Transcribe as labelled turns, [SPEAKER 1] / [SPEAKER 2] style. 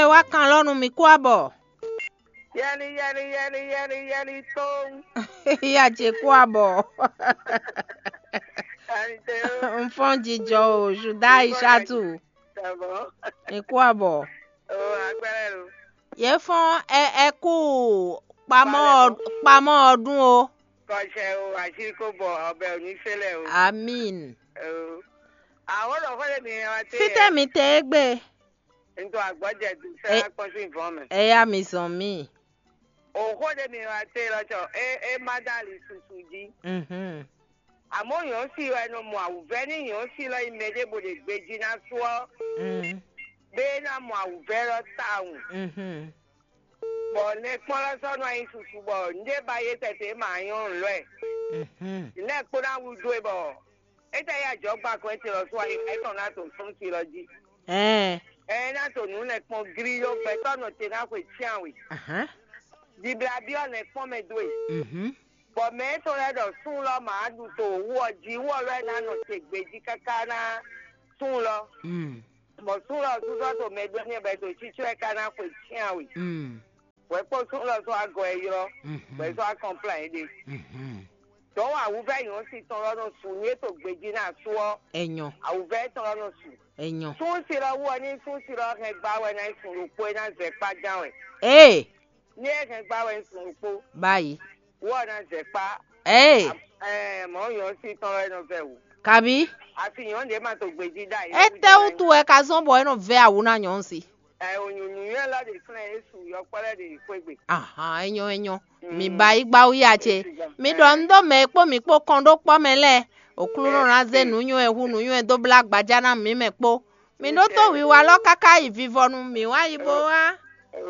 [SPEAKER 1] wa kan lọ́nu mi kó àbọ̀.
[SPEAKER 2] Yẹ́ni tó ń.
[SPEAKER 1] Ìyá jẹ kó àbọ̀. Nfọ́n jíjọ o, ṣùdá ìṣàtù. Ní kó àbọ̀.
[SPEAKER 2] Agbẹ́rẹ́ ló.
[SPEAKER 1] Yẹ fún ẹ kú pamọ́ ọdún o.
[SPEAKER 2] Kọ̀ṣẹ́ o, àṣírí kò bọ̀ ọbẹ̀ òní sílẹ̀ o.
[SPEAKER 1] Àmín.
[SPEAKER 2] Àwọn ọ̀dọ́ lè mi ẹran tí.
[SPEAKER 1] Fítẹ̀mí tẹ́ ẹ gbé.
[SPEAKER 2] Nítorí àgbọ̀jẹ̀ tó sẹ́yà pọ̀ sí ìfọ́mẹ̀.
[SPEAKER 1] Ẹ yá mi sàn mí.
[SPEAKER 2] Òkú lè mi ẹran tí lọ́jọ́ ẹ má dàlí tuntun jí. Àmọ́ yòó sì lọ ẹnu mọ̀ àwùfẹ́ ní yòó sì lọ ìmẹ̀dẹ́ bò lè gbé jiná sọ́. Bẹ́ẹ̀ náà mọ̀ àwùfẹ́ lọ táwọn. Bọ̀ ní pọ́nlọ́sọ́nù ẹ̀yìn tuntun bọ̀ ǹdẹ́ báyé tẹ̀tẹ̀ máa yán ń lọ ẹ̀. Ilé ẹ̀kọ́ náà wù dó ibọ̀. Ètò ẹ̀yà àjọgbà kan ti lọ sọ ẹ̀tọ́ náà tó fún ti lọ jí. Ẹ̀ náà tó nù lẹ̀ pọ́n gírí yóò fẹ́ tọ́nà tẹ̀ náà kò tí àwìn. Dìbìlà bí ọ̀nà ẹ̀pọ́n mẹ́dọ̀ ẹ̀. Bọ̀ mẹ́tò rẹ̀ dọ̀ sún lọ màá dùn tó owó ọjí wọ̀ rẹ̀ náà nà tẹ̀ gbèjì kankan náà sún lọ. Bọ̀ sún lọ sún sọ́tò mẹ́dọ̀ ní ẹ̀bẹ̀ tó títí ẹ̀ka náà kò tí àwìn. Wẹ́pọ̀ sún lọ sọ àgọ́ ẹ̀ yọ wẹ́sọ àkọ́ńplà ẹ̀ dé. Tọ́wọ́ àwùfẹ́ yìí ó sì tán lọ́nà sùn ní ètò gbèjì náà súwọ́.
[SPEAKER 1] Ẹ̀yàn.
[SPEAKER 2] Àwùfẹ́ tán lọ́nà sùn.
[SPEAKER 1] Ẹ̀yàn.
[SPEAKER 2] Tún sí lọ wọ́ ní tún sí lọ ẹ̀ gbáwẹ̀ náà sùn òpó ẹ̀ náà zẹ̀ pa jáwẹ̀. Ní ẹ̀ gbáwẹ̀ sùn òpó.
[SPEAKER 1] Báyìí.
[SPEAKER 2] Wọ́n náà zẹ̀ pa. Mọ̀ ń yàn sí tán lọ́nà fẹ́ wò.
[SPEAKER 1] Kàbí.
[SPEAKER 2] Àfihàn lè má tó gbèjì dá yìí.
[SPEAKER 1] Ẹ tẹ́ ó tu ẹ̀ ká sọ́nbọ̀ ẹ̀ náà fẹ́ àwòrán yàn sí.
[SPEAKER 2] Òyìnbó yẹn lọ́dẹ fún ẹ̀ sùn yọpẹ́lẹ́ de ìpégbè.
[SPEAKER 1] Ẹ̀yàn. Mi bá igbá ó yà jẹ. Mi dọ̀ ń dọ̀ mẹ́ pọ́ mi pọ́ kan dó pọ́ mẹ́lẹ̀. Òkúrò náà zẹ́ nùyún ẹ̀ hu nùyún ẹ̀ dóbla gbàjá náà mi mẹ́ pọ́. Mi dó tó wíwá lọ́kàkà ìfífọ́nu mi wá ibo wá.